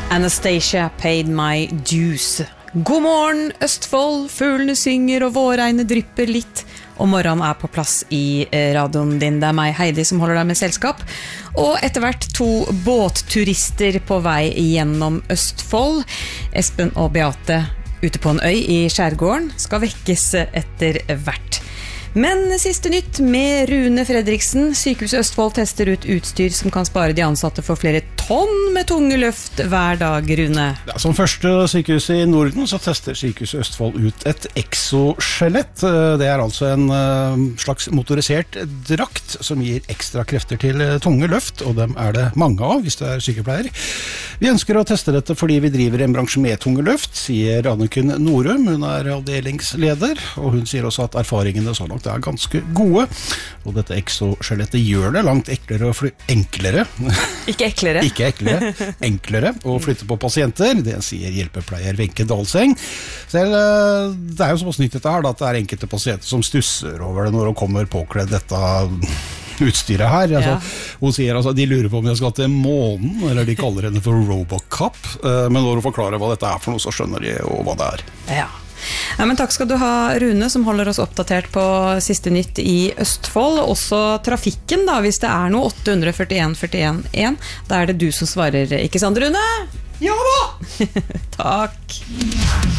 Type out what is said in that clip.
Anastacia paid my dues. God morgen, Østfold, fuglene synger og vårregnet drypper litt, og morgenen på plass i radioen din. Det meg, Heidi, som holder deg med selskap. Og etter hvert 2 båtturister på vei gjennom Østfold. Espen og Beate ute på en øy i skjærgården skal vekkes etter hvert. Men siste nytt med Rune Fredriksen. Sykehuset Østfold tester ut utstyr som kan spare de ansatte for flere tonn med tunge løft hver dag, Rune. Ja, som første sykehus i Norden så tester Sykehuset Østfold ut et exoskjelett. Det altså en slags motorisert drakt som gir ekstra krefter til tunge løft, og dem det mange av hvis du sykepleier. Vi ønsker å teste dette fordi vi driver en bransje med tunge løft, sier Anniken Norum. Hun avdelingsleder, og hun sier også at erfaringene så langt ganske gode, og dette exoskjelettet gjør det langt enklere Ikke eklere enklere å flytte på pasienter. Det sier hjelpepleier Wenche Dalseng. Selv, det jo såpass nytt dette her da, at det enkelte pasienter som stusser over det når de kommer påkledd dette utstyret her. Altså, hun sier de lurer på om jeg skal til månen, eller de kaller henne for Robocop, men når hun forklarer hva dette for noe, så skjønner de jo hva det Ja, men takk skal du ha, Rune, som holder oss oppdatert på siste nytt i Østfold. Også trafikken da, hvis det noe 841 41 1, da det du som svarer, ikke sant, Rune? Ja da! Takk.